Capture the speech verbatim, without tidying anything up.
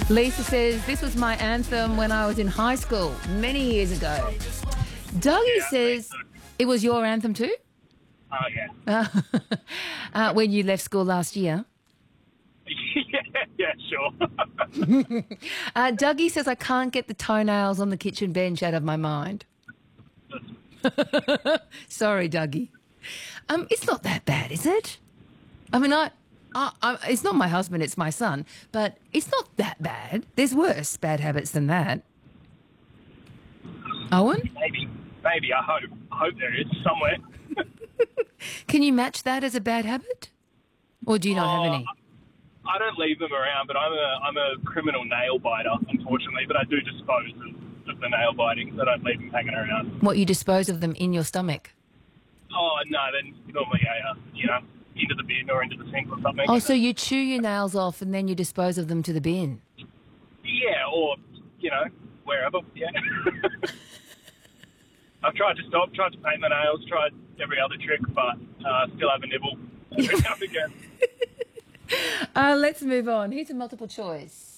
Lisa says, this was my anthem when I was in high school many years ago. Dougie Yeah, says, it was your anthem too? Oh, yeah. Uh, uh, when you left school last year. yeah, yeah, sure. uh, Dougie says, I can't get the toenails on the kitchen bench out of my mind. Sorry, Dougie. Um, it's not that bad, is it? I mean, I, I, I, it's not my husband, it's my son, but it's not that bad. There's worse bad habits than that. Owen? Maybe, maybe. I hope. I hope there is somewhere. Can you match that as a bad habit? Or do you not Oh, have any? I don't leave them around, but I'm a I'm a criminal nail biter, unfortunately. But I do dispose of, of the nail biting. So I don't leave them hanging around. What, you dispose of them in your stomach? Oh no, then normally I, uh, you know, into the bin or into the sink or something. Oh, so you chew your nails off and then you dispose of them to the bin? Yeah, or you know, wherever. Yeah. I've tried to stop, tried to paint my nails, tried every other trick, but uh, still have a nibble every now and again. Uh, let's move on. Here's a multiple choice.